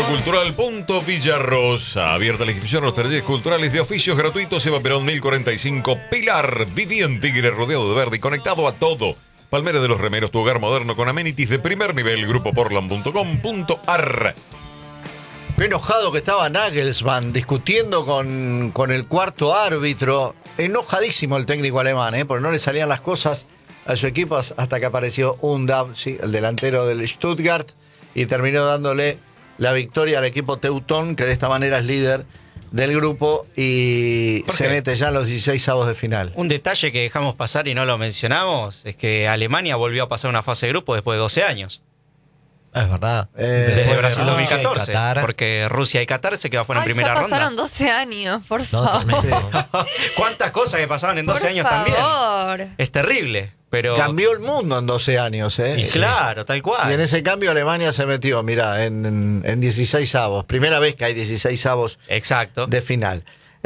Cultural Punto Villarrosa. Abierta la inscripción a los talleres culturales de oficios gratuitos. Eva Perón 1045. Pilar. Viví en Tigre, rodeado de verde y conectado a todo. Palmera de los Remeros, tu hogar moderno con amenities de primer nivel. Grupoportland.com.ar. Qué enojado que estaba Nagelsmann discutiendo con el cuarto árbitro. Enojadísimo el técnico alemán, porque no le salían las cosas a su equipo hasta que apareció Undav, sí, el delantero del Stuttgart, y terminó dándole la victoria al equipo teutón, que de esta manera es líder del grupo y se mete ya en los 16avos de final. Un detalle que dejamos pasar y no lo mencionamos es que Alemania volvió a pasar una fase de grupo después de 12 años. Es verdad. Desde Brasil Rusia 2014. Porque Rusia y Qatar se quedó fuera en primera ronda. Pasaron 12 años, por favor. ¿Cuántas cosas que pasaban en 12 años también? Es terrible. Pero cambió el mundo en 12 años, Y claro, tal cual. Y en ese cambio Alemania se metió, mirá, en 16avos. Primera vez que hay 16avos de final.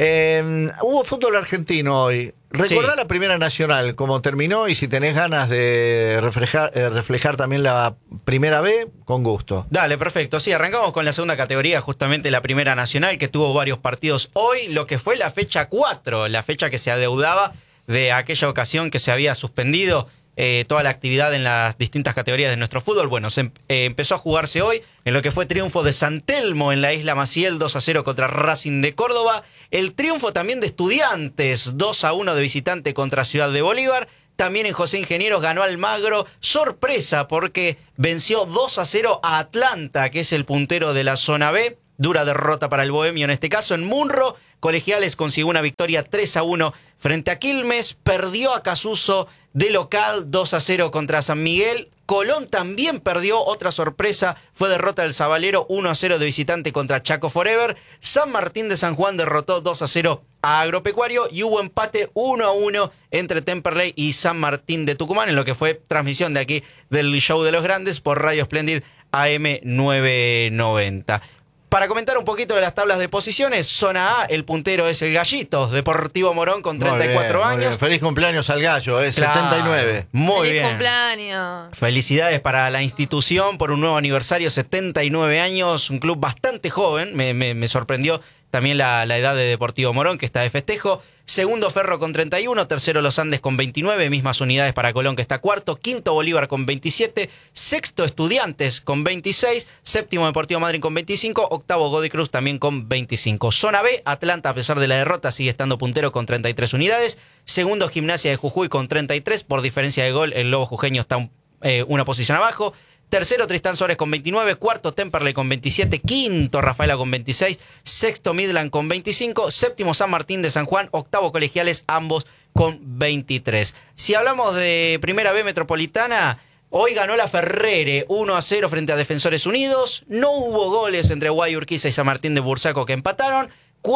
Hubo fútbol argentino hoy. Recordá la Primera Nacional, cómo terminó, y si tenés ganas de reflejar también la Primera B, con gusto. Dale, perfecto. Sí, arrancamos con la segunda categoría, justamente la Primera Nacional, que tuvo varios partidos hoy, lo que fue la fecha 4, la fecha que se adeudaba de aquella ocasión que se había suspendido toda la actividad en las distintas categorías de nuestro fútbol. Bueno, se empezó a jugarse hoy en lo que fue triunfo de San Telmo en la Isla Maciel, 2-0 contra Racing de Córdoba. El triunfo también de Estudiantes, 2-1 de visitante contra Ciudad de Bolívar. También en José Ingenieros ganó Almagro. Sorpresa porque venció 2-0 a Atlanta, que es el puntero de la zona B. Dura derrota para el Bohemio en este caso. En Munro, Colegiales consiguió una victoria 3-1 frente a Quilmes. Perdió a Casuso de local 2-0 contra San Miguel. Colón también perdió, otra sorpresa, fue derrota del Sabalero 1-0 de visitante contra Chaco Forever. San Martín de San Juan derrotó 2-0 a Agropecuario y hubo empate 1-1 entre Temperley y San Martín de Tucumán en lo que fue transmisión de aquí del Show de los Grandes por Radio Splendid AM 990. Para comentar un poquito de las tablas de posiciones, zona A, el puntero es el Gallitos, Deportivo Morón con 34 años. Bien. Feliz cumpleaños al Gallo, 79. Muy bien. Feliz cumpleaños. Felicidades para la institución por un nuevo aniversario, 79 años, un club bastante joven, me sorprendió también la edad de Deportivo Morón, que está de festejo. Segundo, Ferro con 31. Tercero, Los Andes con 29. Mismas unidades para Colón, que está cuarto. Quinto, Bolívar con 27. Sexto, Estudiantes con 26. Séptimo, Deportivo Madryn con 25. Octavo, Godoy Cruz también con 25. Zona B, Atlanta, a pesar de la derrota, sigue estando puntero con 33 unidades. Segundo, Gimnasia de Jujuy con 33. Por diferencia de gol, el Lobo Jujeño está una posición abajo. Tercero, Tristán Suárez con 29. Cuarto, Temperley con 27. Quinto, Rafaela con 26. Sexto, Midland con 25. Séptimo, San Martín de San Juan. Octavo, Colegiales, ambos con 23. Si hablamos de Primera B Metropolitana, hoy ganó la Ferrere 1-0 frente a Defensores Unidos. No hubo goles entre Guayurquiza y San Martín de Bursaco, que empataron.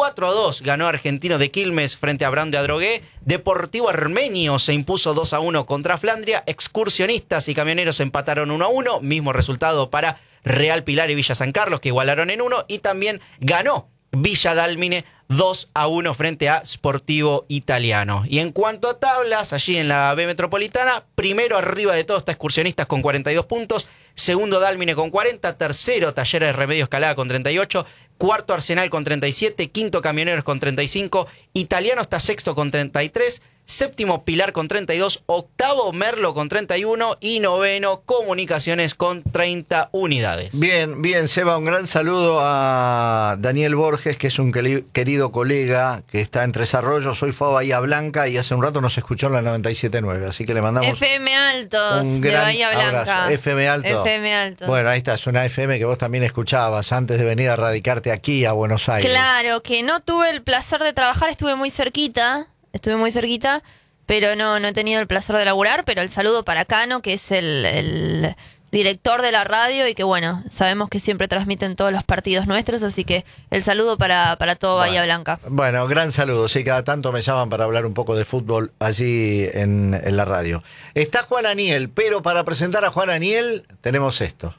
4-2 ganó Argentino de Quilmes frente a Brown de Adrogué. Deportivo Armenio se impuso 2-1 contra Flandria. Excursionistas y Camioneros empataron 1-1. Mismo resultado para Real Pilar y Villa San Carlos, que igualaron en 1. Y también ganó Villa Dálmine 2-1 frente a Sportivo Italiano. Y en cuanto a tablas, allí en la B Metropolitana, primero arriba de todo está Excursionistas con 42 puntos. Segundo, Dálmine con 40. Tercero, Talleres de Remedio Escalada con 38. Cuarto, Arsenal con 37. Quinto, Camioneros con 35. Italiano está sexto con 33. Séptimo, Pilar con 32. Octavo, Merlo con 31. Y noveno, Comunicaciones con 30 unidades. Bien, bien, Seba, un gran saludo a Daniel Borges, que es un querido colega que está en Tres Arroyos. Hoy fue a Bahía Blanca y hace un rato nos escuchó en la 97.9. Así que le mandamos FM Altos un de gran Bahía Blanca. abrazo. FM Alto. FM Altos. Bueno, ahí está, es una FM que vos también escuchabas antes de venir a radicarte aquí a Buenos Aires. Claro, que no tuve el placer de trabajar, estuve muy cerquita, pero no he tenido el placer de laburar. Pero el saludo para Cano, que es el director de la radio, y que bueno, sabemos que siempre transmiten todos los partidos nuestros, así que el saludo para todo Bahía Blanca. Bueno, gran saludo, sí, cada tanto me llaman para hablar un poco de fútbol allí en la radio. Está Juan Aniel, pero para presentar a Juan Aniel tenemos esto.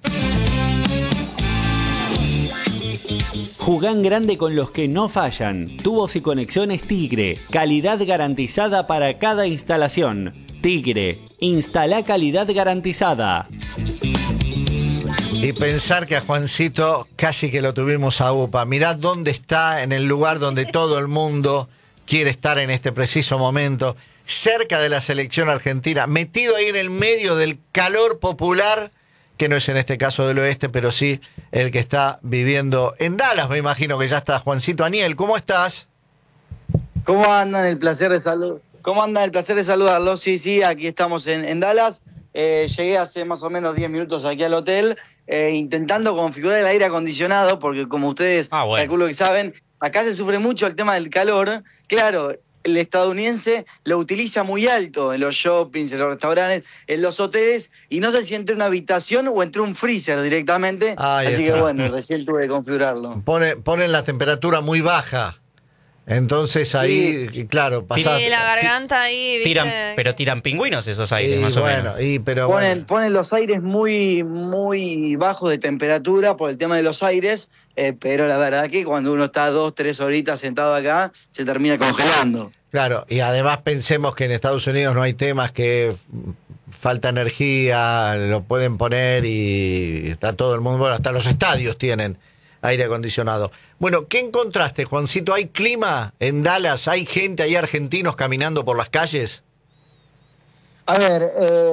Jugán grande con los que no fallan. Tubos y conexiones Tigre. Calidad garantizada para cada instalación. Tigre. Instala calidad garantizada. Y pensar que a Juancito casi que lo tuvimos a UPA. Mirá dónde está, en el lugar donde todo el mundo quiere estar en este preciso momento, cerca de la selección argentina, metido ahí en el medio del calor popular, que no es en este caso del oeste, pero sí el que está viviendo en Dallas, me imagino que ya está Juancito. Aniel, ¿cómo estás? ¿Cómo andan? El placer de ¿Cómo andan? El placer de saludarlos. Sí, aquí estamos en Dallas. Llegué hace más o menos 10 minutos aquí al hotel, intentando configurar el aire acondicionado, porque como ustedes calculo que saben, acá se sufre mucho el tema del calor. Claro, el estadounidense lo utiliza muy alto en los shoppings, en los restaurantes, en los hoteles, y no sé si entré en una habitación o entré en un freezer directamente. Así que bueno, recién tuve que configurarlo. Ponen la temperatura muy baja. Entonces ahí, sí, claro, pasás. Sí, la garganta ahí, ¿viste? Pero tiran pingüinos esos aires, más o menos. Ponen los aires muy, muy bajos de temperatura por el tema de los aires, pero la verdad que cuando uno está 2-3 horitas sentado acá, se termina congelando. Claro, y además pensemos que en Estados Unidos no hay temas que falta energía, lo pueden poner y está todo el mundo, bueno, hasta los estadios tienen aire acondicionado. Bueno, ¿qué encontraste, Juancito? ¿Hay clima en Dallas? ¿Hay gente, hay argentinos caminando por las calles? A ver,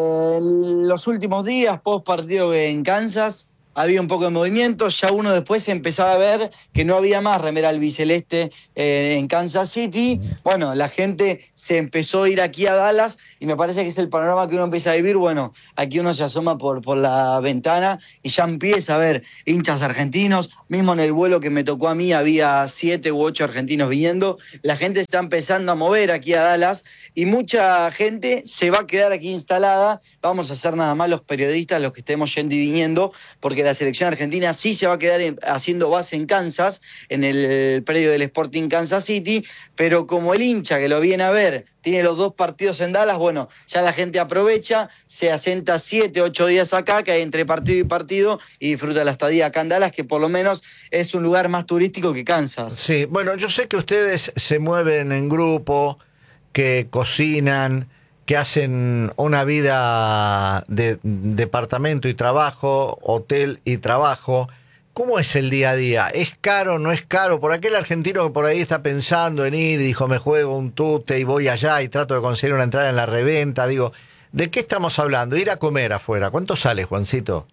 los últimos días, post partido en Kansas, había un poco de movimiento, ya uno después empezaba a ver que no había más remera albiceleste en Kansas City. Bueno, la gente se empezó a ir aquí a Dallas y me parece que es el panorama que uno empieza a vivir. Bueno, aquí uno se asoma por la ventana y ya empieza a ver hinchas argentinos. Mismo en el vuelo que me tocó a mí había 7 u 8 argentinos viniendo. La gente está empezando a mover aquí a Dallas y mucha gente se va a quedar aquí instalada. Vamos a ser nada más los periodistas los que estemos yendo y viniendo, porque la selección argentina sí se va a quedar haciendo base en Kansas, en el predio del Sporting Kansas City, pero como el hincha que lo viene a ver tiene los 2 partidos en Dallas, bueno, ya la gente aprovecha, se asenta 7, 8 días acá, que hay entre partido y partido, y disfruta la estadía acá en Dallas, que por lo menos es un lugar más turístico que Kansas. Sí, bueno, yo sé que ustedes se mueven en grupo, que cocinan, que hacen una vida de departamento y trabajo, hotel y trabajo. ¿Cómo es el día a día? ¿Es caro, no es caro? Por aquel argentino que por ahí está pensando en ir y dijo, me juego un tute y voy allá y trato de conseguir una entrada en la reventa. Digo, ¿de qué estamos hablando? Ir a comer afuera. ¿Cuánto sale, Juancito?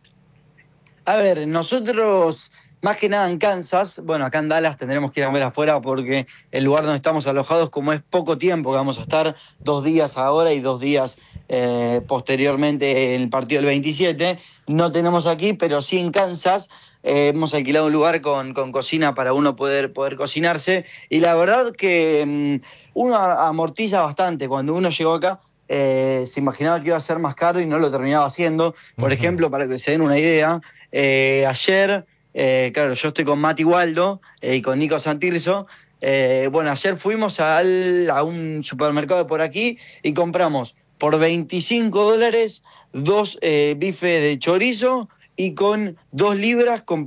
A ver, nosotros... Más que nada en Kansas, bueno, acá en Dallas tendremos que ir a comer afuera porque el lugar donde estamos alojados, como es poco tiempo, que vamos a estar 2 días ahora y 2 días posteriormente en el partido del 27, no tenemos aquí, pero sí en Kansas hemos alquilado un lugar con cocina para uno poder cocinarse, y la verdad que uno amortiza bastante. Cuando uno llegó acá, se imaginaba que iba a ser más caro y no lo terminaba haciendo. Por ejemplo, para que se den una idea, ayer... claro, yo estoy con Mati Waldo y con Nico Santirso. Bueno, ayer fuimos a un supermercado de por aquí y compramos por $25 2 bifes de chorizo, y con 2 libras, con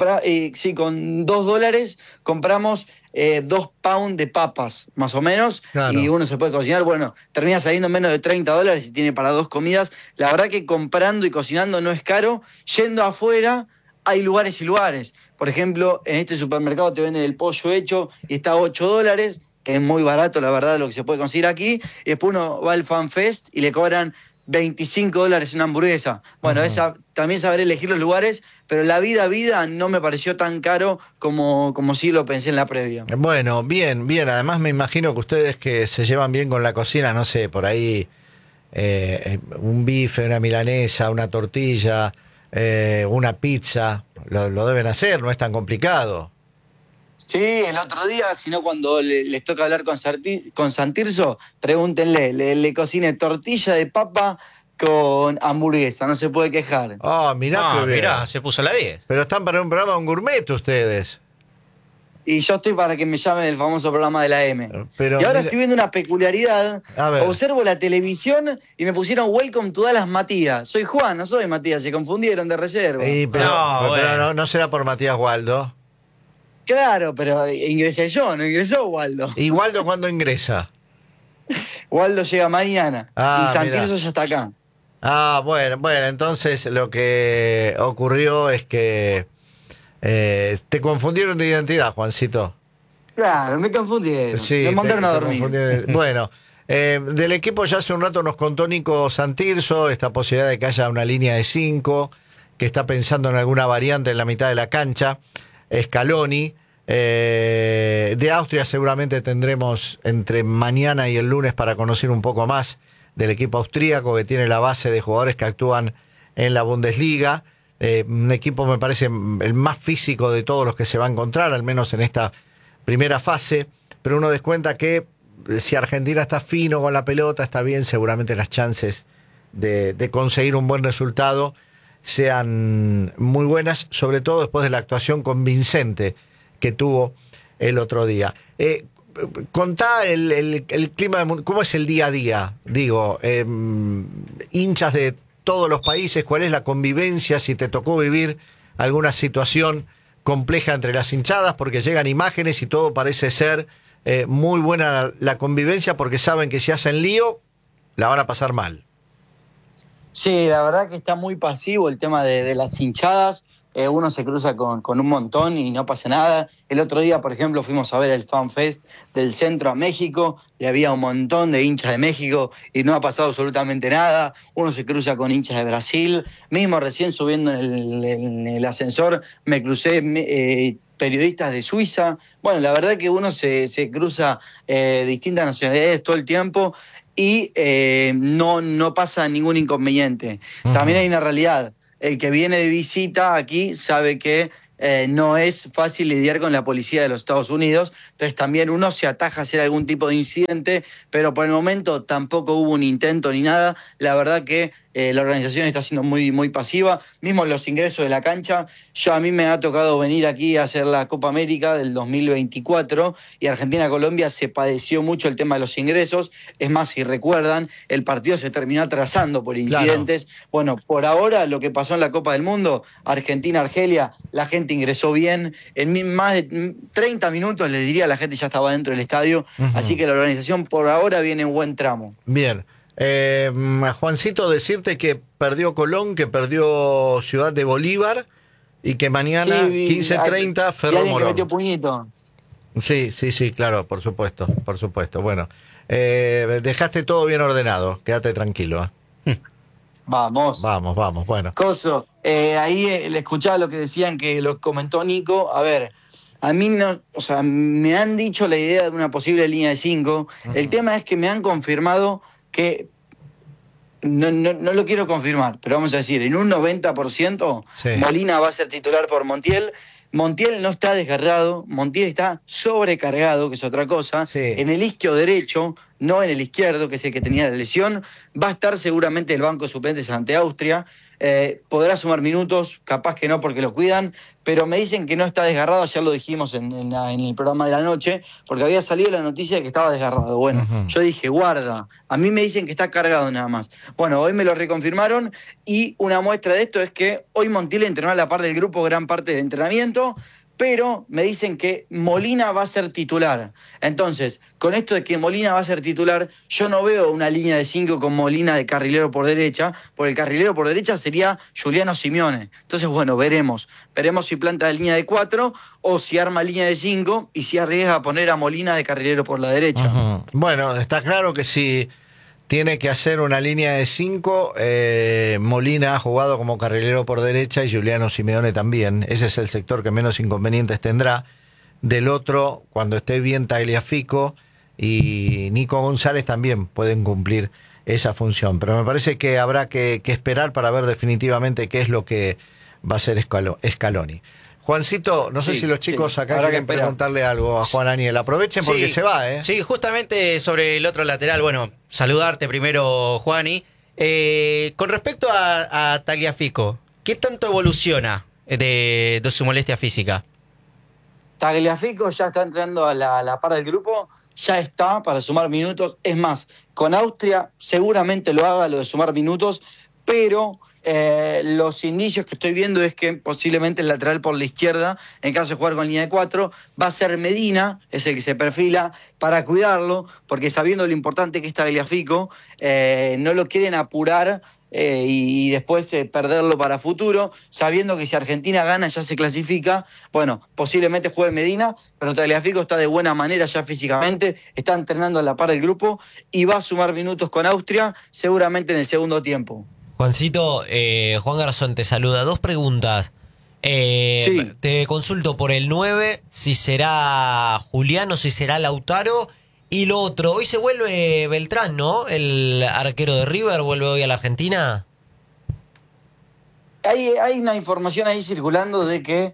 $2 compramos 2 pounds de papas, más o menos, claro. Y uno se puede cocinar, bueno, termina saliendo menos de $30 y tiene para 2 comidas. La verdad que comprando y cocinando no es caro. Yendo afuera, hay lugares y lugares. Por ejemplo, en este supermercado te venden el pollo hecho y está a $8, que es muy barato, la verdad, lo que se puede conseguir aquí. Y después uno va al Fan Fest y le cobran $25 una hamburguesa. Bueno, también sabré elegir los lugares, pero la vida no me pareció tan caro como sí lo pensé en la previa. Bueno, bien. Además me imagino que ustedes que se llevan bien con la cocina, no sé, por ahí un bife, una milanesa, una tortilla... una pizza, lo deben hacer, no es tan complicado. Sí, el otro día, sino cuando les toca hablar con Santirso, pregúntenle, le cociné tortilla de papa con hamburguesa, no se puede quejar. Mirá, se puso la 10. Pero están para un programa, un gourmet ustedes. Y yo estoy para que me llamen el famoso programa de la M. Pero, y ahora estoy viendo una peculiaridad. Observo la televisión y me pusieron Welcome to Dallas Matías. Soy Juan, no soy Matías, se confundieron de reserva. Pero no será por Matías Waldo. Claro, pero ingresé yo, no ingresó Waldo. ¿Y Waldo cuándo ingresa? Waldo llega mañana y Santirso ya está acá. Bueno, entonces lo que ocurrió es que te confundieron de identidad, Juancito. Claro, me confundieron. Sí, me mandaron a dormir. Bueno, del equipo ya hace un rato nos contó Nico Santirso esta posibilidad de que haya una línea de 5, que está pensando en alguna variante en la mitad de la cancha. Scaloni. De Austria seguramente tendremos entre mañana y el lunes para conocer un poco más del equipo austríaco, que tiene la base de jugadores que actúan en la Bundesliga. Un equipo, me parece, el más físico de todos los que se va a encontrar, al menos en esta primera fase. Pero uno descuenta que si Argentina está fino con la pelota, está bien, seguramente las chances de conseguir un buen resultado sean muy buenas, sobre todo después de la actuación convincente que tuvo el otro día. Contá el clima, ¿cómo es el día a día? Digo, hinchas de todos los países, ¿cuál es la convivencia? Si te tocó vivir alguna situación compleja entre las hinchadas, porque llegan imágenes y todo parece ser muy buena la convivencia, porque saben que si hacen lío, la van a pasar mal. Sí, la verdad que está muy pasivo el tema de las hinchadas. Uno se cruza con un montón y no pasa nada. El otro día, por ejemplo, fuimos a ver el Fan Fest del centro a México y había un montón de hinchas de México y no ha pasado absolutamente nada. Uno se cruza con hinchas de Brasil. Mismo recién subiendo en el ascensor me crucé periodistas de Suiza. Bueno, la verdad que uno se cruza distintas nacionalidades todo el tiempo y no pasa ningún inconveniente. También hay una realidad. El que viene de visita aquí sabe que no es fácil lidiar con la policía de los Estados Unidos, entonces también uno se ataja a hacer algún tipo de incidente, pero por el momento tampoco hubo un intento ni nada. La verdad que la organización está siendo muy, muy pasiva. Mismo los ingresos de la cancha, a mí me ha tocado venir aquí a hacer la Copa América del 2024 y Argentina-Colombia se padeció mucho el tema de los ingresos. Es más, si recuerdan, el partido se terminó atrasando por incidentes. Claro. Bueno, por ahora lo que pasó en la Copa del Mundo, Argentina-Argelia, la gente ingresó bien. En más de 30 minutos, les diría, la gente ya estaba dentro del estadio. Así que la organización por ahora viene en buen tramo. Bien. Juancito, decirte que perdió Colón, que perdió Ciudad de Bolívar y que mañana 15:30 Ferro Morón. Metió puñito. Sí, claro, por supuesto. Bueno, dejaste todo bien ordenado, quédate tranquilo. Vamos, bueno. Coso, ahí le escuchaba lo que decían, que lo comentó Nico. A ver, a mí no, o sea, me han dicho la idea de una posible línea de 5. El tema es que me han confirmado que no lo quiero confirmar, pero vamos a decir, en un 90% sí. Molina va a ser titular por Montiel. Montiel no está desgarrado, Montiel está sobrecargado, que es otra cosa. Sí. En el isquio derecho, no en el izquierdo, que es el que tenía la lesión, va a estar seguramente el banco de suplentes ante Austria. Podrá sumar minutos, capaz que no porque lo cuidan, pero me dicen que no está desgarrado. Ayer lo dijimos en el programa de la noche, porque había salido la noticia de que estaba desgarrado. Bueno, yo dije, guarda, a mí me dicen que está cargado nada más. Bueno, hoy me lo reconfirmaron y una muestra de esto es que hoy Montiel entrenó a la par del grupo gran parte del entrenamiento, pero me dicen que Molina va a ser titular. Entonces, con esto de que Molina va a ser titular, yo no veo una línea de 5 con Molina de carrilero por derecha, porque el carrilero por derecha sería Giuliano Simeone. Entonces, bueno, veremos si planta la línea de 4 o si arma línea de 5 y si arriesga a poner a Molina de carrilero por la derecha. Bueno, está claro que si tiene que hacer una línea de 5, Molina ha jugado como carrilero por derecha y Giuliano Simeone también. Ese es el sector que menos inconvenientes tendrá. Del otro, cuando esté bien Tagliafico y Nico González también pueden cumplir esa función. Pero me parece que habrá que esperar para ver definitivamente qué es lo que va a hacer Scaloni. Juancito, no sé si los chicos acá quieren preguntarle algo a Juan Aniel. Aprovechen porque se va, ¿eh? Sí, justamente sobre el otro lateral. Bueno, saludarte primero, Juani. Con respecto a Tagliafico, ¿qué tanto evoluciona de su molestia física? Tagliafico ya está entrando a la par del grupo, ya está para sumar minutos. Es más, con Austria seguramente lo haga lo de sumar minutos, pero los indicios que estoy viendo es que posiblemente el lateral por la izquierda, en caso de jugar con línea de 4, va a ser Medina, es el que se perfila para cuidarlo, porque sabiendo lo importante que es Tagliafico, no lo quieren apurar y después perderlo para futuro, sabiendo que si Argentina gana ya se clasifica. Bueno, posiblemente juegue Medina, pero Tagliafico está de buena manera ya físicamente, está entrenando a la par del grupo y va a sumar minutos con Austria, seguramente en el segundo tiempo. Juancito, Juan Garzón te saluda. 2 preguntas. Sí. Te consulto por el 9, si será Julián o si será Lautaro. Y lo otro, hoy se vuelve Beltrán, ¿no? El arquero de River vuelve hoy a la Argentina. Hay una información ahí circulando de que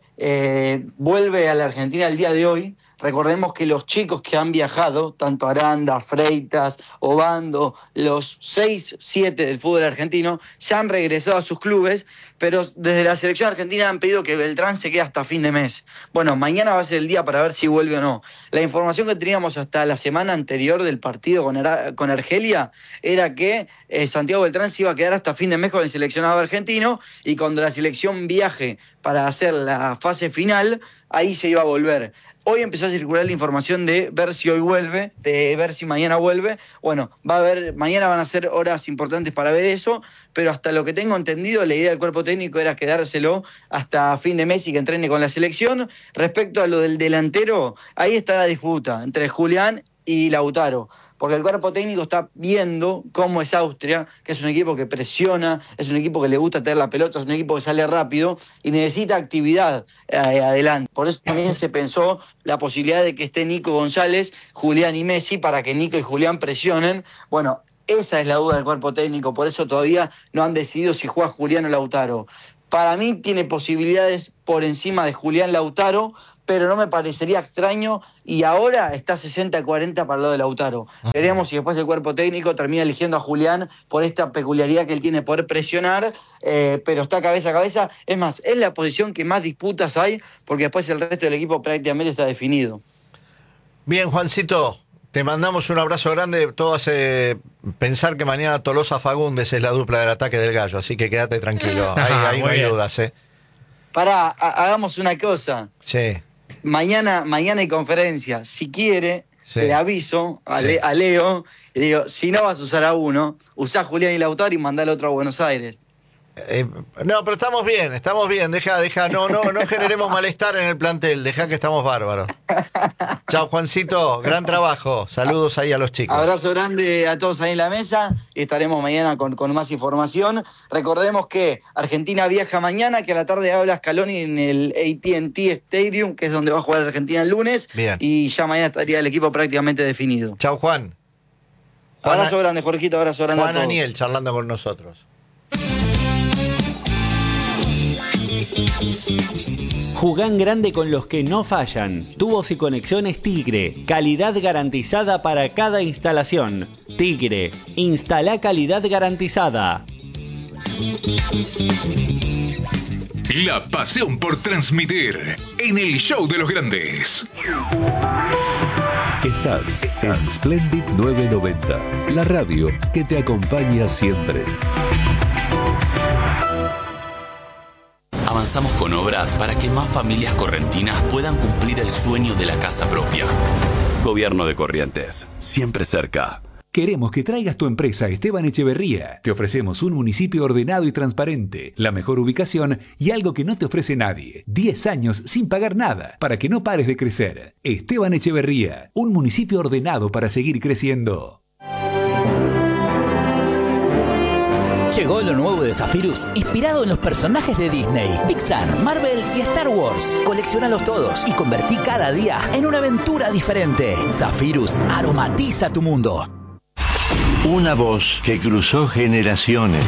vuelve a la Argentina el día de hoy. Recordemos que los chicos que han viajado, tanto Aranda, Freitas, Obando, los 6, 7 del fútbol argentino, ya han regresado a sus clubes, pero desde la selección argentina han pedido que Beltrán se quede hasta fin de mes. Bueno, mañana va a ser el día para ver si vuelve o no. La información que teníamos hasta la semana anterior del partido con Argelia era que Santiago Beltrán se iba a quedar hasta fin de mes con el seleccionado argentino, y cuando la selección viaje para hacer la fase final, ahí se iba a volver. Hoy empezó a circular la información de ver si hoy vuelve, de ver si mañana vuelve. Bueno, mañana van a ser horas importantes para ver eso, pero hasta lo que tengo entendido, la idea del cuerpo técnico era quedárselo hasta fin de mes y que entrene con la selección. Respecto a lo del delantero, ahí está la disputa entre Julián y Lautaro, porque el cuerpo técnico está viendo cómo es Austria, que es un equipo que presiona, es un equipo que le gusta tener la pelota, es un equipo que sale rápido y necesita actividad adelante. Por eso también se pensó la posibilidad de que esté Nico González, Julián y Messi, para que Nico y Julián presionen. Bueno, esa es la duda del cuerpo técnico, por eso todavía no han decidido si juega Julián o Lautaro. Para mí tiene posibilidades por encima de Julián Lautaro, pero no me parecería extraño, y ahora está 60-40 para el lado de Lautaro. Veremos si después el cuerpo técnico termina eligiendo a Julián por esta peculiaridad que él tiene, poder presionar, pero está cabeza a cabeza. Es más, es la posición que más disputas hay, porque después el resto del equipo prácticamente está definido. Bien, Juancito, te mandamos un abrazo grande. Todo hace pensar que mañana Tolosa Fagundes es la dupla del ataque del Gallo, así que quédate tranquilo. Ahí no hay dudas, Pará, hagamos una cosa. Sí. Mañana hay conferencia. Si quiere, le aviso a Leo y digo, si no vas a usar a uno, usá a Julián y Lautaro y mandale otro a Buenos Aires. No, pero estamos bien. Deja, no generemos malestar en el plantel, deja que estamos bárbaros. Chao, Juancito, gran trabajo, saludos ahí a los chicos. Abrazo grande a todos ahí en la mesa, y estaremos mañana con más información. Recordemos que Argentina viaja mañana, que a la tarde habla Scaloni en el AT&T Stadium, que es donde va a jugar Argentina el lunes. Bien. Y ya mañana estaría el equipo prácticamente definido. Chao, Juan. Abrazo grande, Jorgito, abrazo grande a Juan todos. Aniel charlando con nosotros. Jugán grande con los que no fallan. Tubos y conexiones Tigre. Calidad garantizada para cada instalación. Tigre. Instala calidad garantizada. La pasión por transmitir en el show de los grandes. Estás en Splendid 990, la radio que te acompaña siempre. Avanzamos con obras para que más familias correntinas puedan cumplir el sueño de la casa propia. Gobierno de Corrientes, siempre cerca. Queremos que traigas tu empresa a Esteban Echeverría. Te ofrecemos un municipio ordenado y transparente, la mejor ubicación y algo que no te ofrece nadie. 10 años sin pagar nada, para que no pares de crecer. Esteban Echeverría, un municipio ordenado para seguir creciendo. Llegó lo nuevo de Zephyrus, inspirado en los personajes de Disney, Pixar, Marvel y Star Wars. Colecciónalos todos y convertí cada día en una aventura diferente. Zephyrus aromatiza tu mundo. Una voz que cruzó generaciones.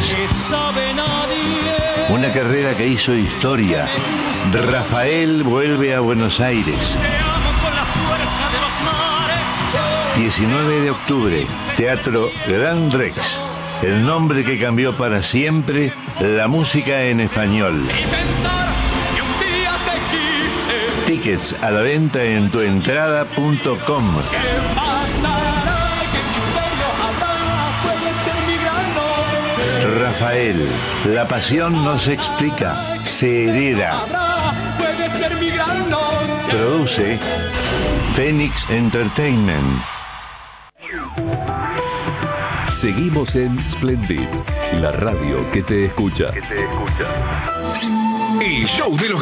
Una carrera que hizo historia. Rafael vuelve a Buenos Aires. 19 de octubre, Teatro Gran Rex. El nombre que cambió para siempre la música en español. Tickets a la venta en tuentrada.com. Rafael, la pasión no se explica, se hereda. Produce Phoenix Entertainment. Seguimos en Splendid, la radio que te escucha. El show de los